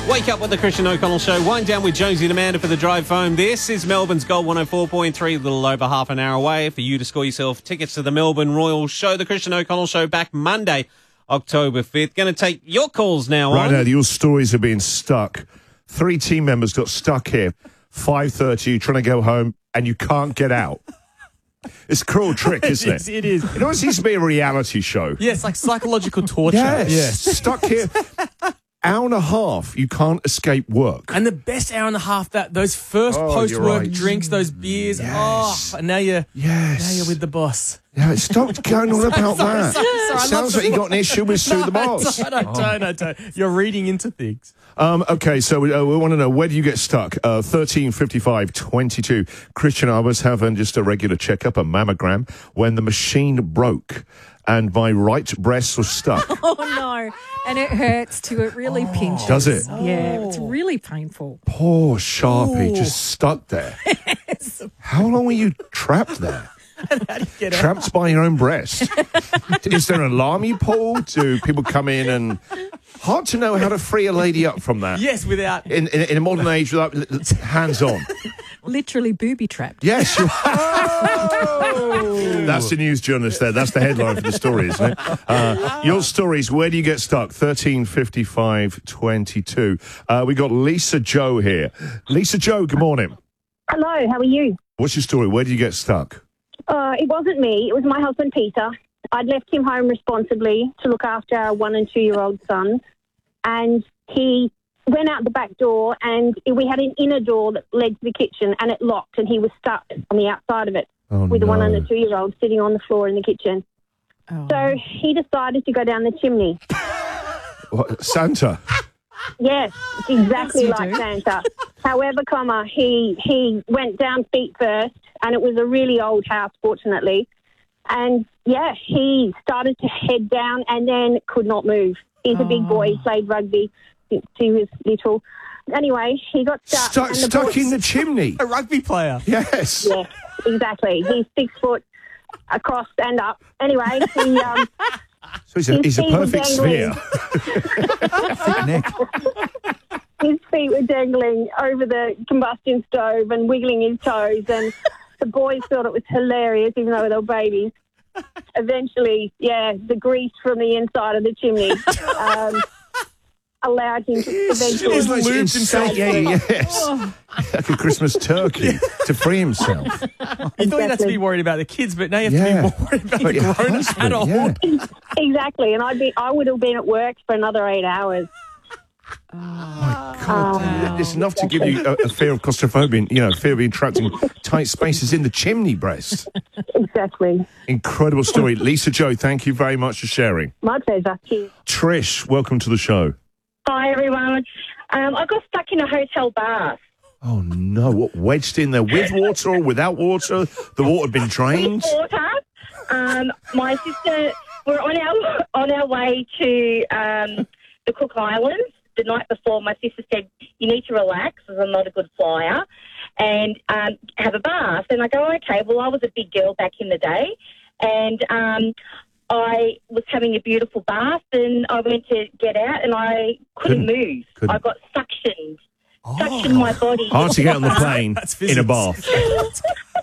Wake up with the Christian O'Connell Show. Wind down with Jonesy and Amanda for the drive home. This is Melbourne's Gold 104.3, a little over half an hour away for you to score yourself tickets to the Melbourne Royal Show. The Christian O'Connell Show back Monday, October 5th. Going to take your calls now. Right now, your stories are being stuck. 3 team members got stuck here. 5:30, trying to go home, and you can't get out. It's a cruel trick, isn't it? It is. It always needs to be a reality show. Yes, like psychological torture. Yes. Stuck here. Hour and a half, you can't escape work. And the best hour and a half, those first post-work right. drinks, those beers. Yes. Oh, and now you're with the boss. Yeah, stop going on about that. Sorry, It sounds like you got an issue with Sue the Boss. I don't. You're reading into things. Okay, so we want to know, where do you get stuck? 13 55 22. Christian, I was having just a regular checkup, a mammogram, when the machine broke and my right breast was stuck. Oh, no. And it hurts too. It really pinches. Does it? Yeah, it's really painful. Poor Sharpie, just stuck there. Yes. How long were you trapped there? How do you get out? Trapped by your own breast? Is there an alarm you pull? Do people come in and... Hard to know how to free a lady up from that. Yes, without... In a modern age, without hands-on. Literally booby trapped. Yes, you That's the news journalist there. That's the headline for the story, isn't it? Your stories, where do you get stuck? 13 55 22. We got Lisa Joe here. Lisa Joe, good morning. Hello, how are you? What's your story? Where do you get stuck? It wasn't me. It was my husband, Peter. I'd left him home responsibly to look after our 1- and 2-year-old sons. And he went out the back door, and we had an inner door that led to the kitchen, and it locked, and he was stuck on the outside of it with the 1- and 2-year-old sitting on the floor in the kitchen. Oh. So he decided to go down the chimney. What, Santa? Yes, exactly Yes, you like do. Santa. However, he went down feet first, and it was a really old house, fortunately. And, yeah, he started to head down and then could not move. He's a big boy. He played rugby since he was little. Anyway, he got stuck. Stuck in the chimney? A rugby player. Yes. Yeah, exactly. He's 6 foot across and up. Anyway, he... So he's a feet were perfect sphere. His feet were dangling over the combustion stove and wiggling his toes, and the boys thought it was hilarious, even though they were babies. Eventually, the grease from the inside of the chimney allowed him to eventually... It's like lubed himself. yes. Like a Christmas turkey to free himself. You thought you'd have to be worried about the kids, but now you have to be more worried about But your the grown husband, adult. yeah. Exactly, and I would have been at work for another 8 hours. God, it's enough to give you a fear of claustrophobia, fear of being trapped in tight spaces in the chimney breast. Exactly. Incredible story. Lisa Joe, thank you very much for sharing. My pleasure. Cheers. Trish, welcome to the show. Hi, everyone. I got stuck in a hotel bath. Oh, no. What, wedged in there with water or without water? The water had been drained? With water. My sister, we're on our way to the Cook Islands. The night before, my sister said, you need to relax, as I'm not a good flyer, and have a bath. And I go, okay, well, I was a big girl back in the day, and I was having a beautiful bath, and I went to get out, and I couldn't move. Couldn't. I got suctioned. Suctioned my body. Hard to get on the plane That's in a physics. bath.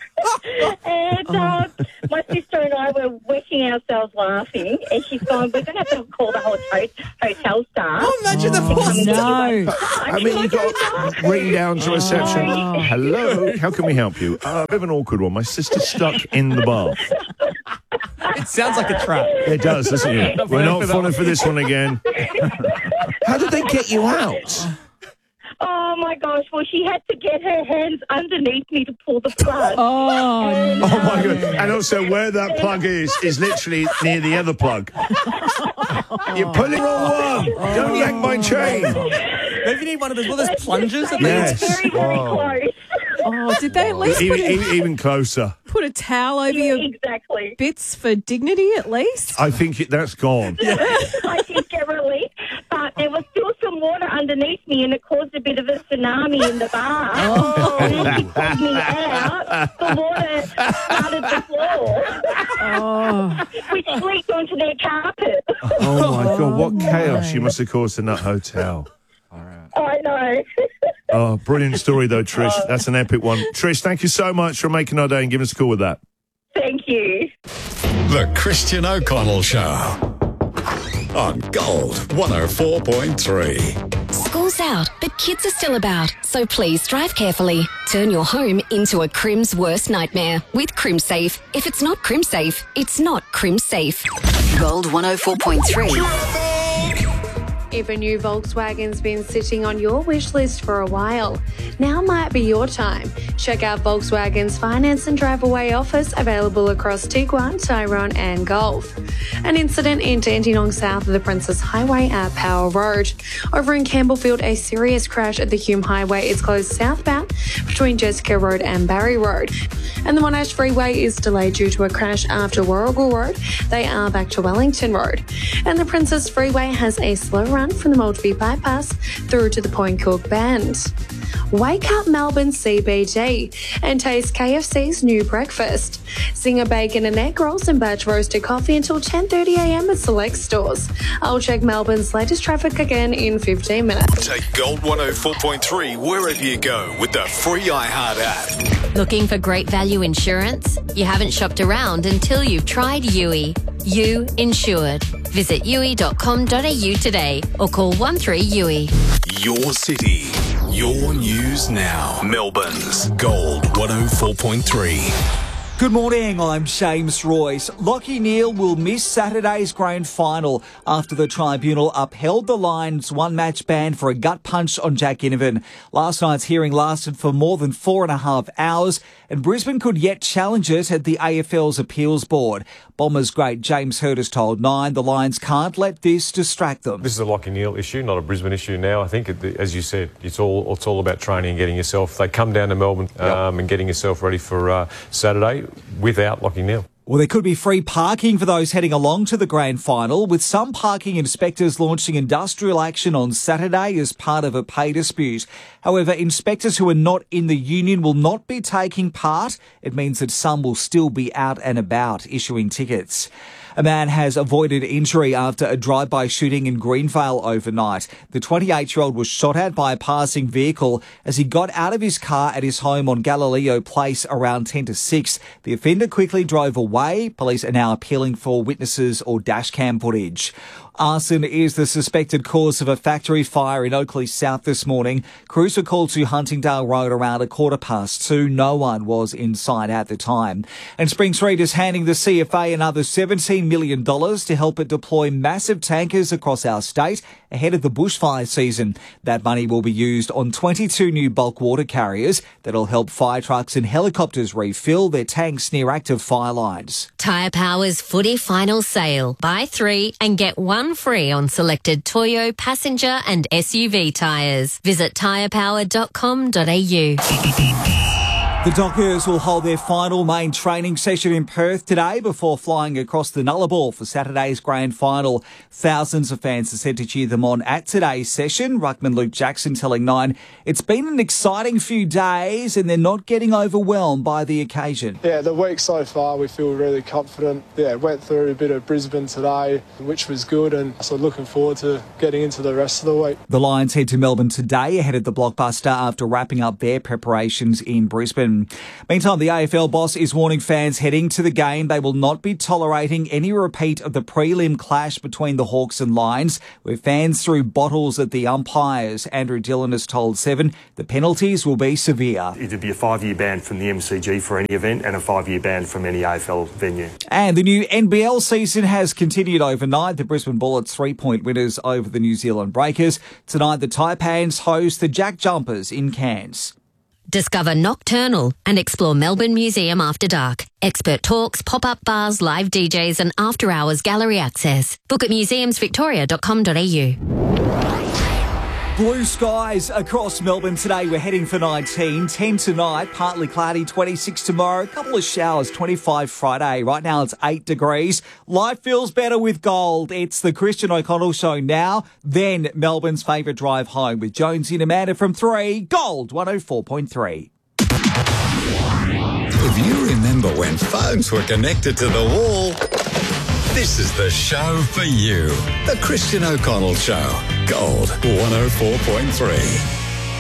And my sister and I were wetting ourselves laughing, and she's going, we're going to have to call the whole hotel staff. Oh, imagine the poor No. I mean, you got ring down to reception. Hello, how can we help you? A bit of an awkward one. My sister's stuck in the bath. It sounds like a trap. It does, doesn't it? We're not falling for this one again. How did they get you out? Oh, my gosh. Well, she had to get her hands underneath me to pull the plug. Oh, And, Oh, my God. And also, where that plug is literally near the other plug. You're pulling on one. Don't yank my chain. Maybe you need one of those plungers. That Yes. Very, very close. oh, did they at least Even closer. put a towel over your Exactly. bits for dignity at least? I think that's gone. I did get relief, but there was still some water underneath me, and it caused a bit of a tsunami in the bath. Oh. And as she pulled me out, the water flooded the floor, Oh, which leaked onto their carpet. Oh, my God. What chaos you must have caused in that hotel. I know. Oh, brilliant story, though, Trish. That's an epic one. Trish, thank you so much for making our day and giving us a call with that. Thank you. The Christian O'Connell Show on Gold 104.3. School's out, but kids are still about, so please drive carefully. Turn your home into a Crim's worst nightmare with CrimSafe. If it's not CrimSafe, it's not CrimSafe. Gold 104.3. If a new Volkswagen's been sitting on your wish list for a while, now might be your time. Check out Volkswagen's Finance and Drive Away offers available across Tiguan, Tyrone and Golf. An incident in Dandenong south of the Princess Highway at Power Road. Over in Campbellfield, a serious crash at the Hume Highway is closed southbound between Jessica Road and Barry Road. And the Monash Freeway is delayed due to a crash after Warrigal Road. They are back to Wellington Road. And the Princess Freeway has a slow run from the Maltby bypass through to the Point Cook Bend. Wake up Melbourne CBD and taste KFC's new breakfast. Zinger bacon and egg rolls and batch roasted coffee until 10:30am at select stores. I'll check Melbourne's latest traffic again in 15 minutes. Take Gold 104.3 wherever you go with the free iHeart app. Looking for great value insurance? You haven't shopped around until you've tried Yui. You Insured. Visit yui.com.au today or call 13-YUI. Your city, your news now. Melbourne's Gold 104.3. Good morning, I'm James Royce. Lachie Neale will miss Saturday's grand final after the tribunal upheld the Lions' one-match ban for a gut punch on Jack Ginnivan. Last night's hearing lasted for more than 4.5 hours, and Brisbane could yet challenge it at the AFL's appeals board. Bombers great James Hird has told Nine the Lions can't let this distract them. This is a Lachie Neale issue, not a Brisbane issue now. I think, as you said, it's all about training and getting yourself. They come down to Melbourne and getting yourself ready for Saturday without Lachie Neale. Well, there could be free parking for those heading along to the grand final, with some parking inspectors launching industrial action on Saturday as part of a pay dispute. However, inspectors who are not in the union will not be taking part. It means that some will still be out and about issuing tickets. A man has avoided injury after a drive-by shooting in Greenvale overnight. The 28-year-old was shot at by a passing vehicle as he got out of his car at his home on Galileo Place around 10 to 6. The offender quickly drove away. Police are now appealing for witnesses or dashcam footage. Arson is the suspected cause of a factory fire in Oakley South this morning. Crews were called to Huntingdale Road around 2:15. No one was inside at the time. And Spring Street is handing the CFA another $17 million to help it deploy massive tankers across our state ahead of the bushfire season. That money will be used on 22 new bulk water carriers that'll help fire trucks and helicopters refill their tanks near active fire lines. Tyre Power's footy final sale. Buy 3 and get 1 free on selected Toyo, passenger and SUV tyres. Visit tyrepower.com.au. The Dockers will hold their final main training session in Perth today before flying across the Nullarbor for Saturday's grand final. Thousands of fans are set to cheer them on at today's session. Ruckman Luke Jackson telling Nine, it's been an exciting few days and they're not getting overwhelmed by the occasion. Yeah, the week so far we feel really confident. Yeah, went through a bit of Brisbane today, which was good, and so looking forward to getting into the rest of the week. The Lions head to Melbourne today ahead of the Blockbuster after wrapping up their preparations in Brisbane. Meantime, the AFL boss is warning fans heading to the game they will not be tolerating any repeat of the prelim clash between the Hawks and Lions, where fans threw bottles at the umpires. Andrew Dillon has told Seven the penalties will be severe. It'd be a 5-year ban from the MCG for any event and a 5-year ban from any AFL venue. And the new NBL season has continued overnight. The Brisbane Bullets 3-point winners over the New Zealand Breakers. Tonight, the Taipans host the Jack Jumpers in Cairns. Discover Nocturnal and explore Melbourne Museum after dark. Expert talks, pop-up bars, live DJs and after-hours gallery access. Book at museumsvictoria.com.au. Blue skies across Melbourne today. We're heading for 19. 10 tonight, partly cloudy, 26 tomorrow. A couple of showers, 25 Friday. Right now it's 8 degrees. Life feels better with gold. It's the Christian O'Connell Show now. Then Melbourne's favourite drive home with Jonesy and Amanda from 3. Gold 104.3. If you remember when phones were connected to the wall, this is the show for you. The Christian O'Connell Show. Gold 104.3.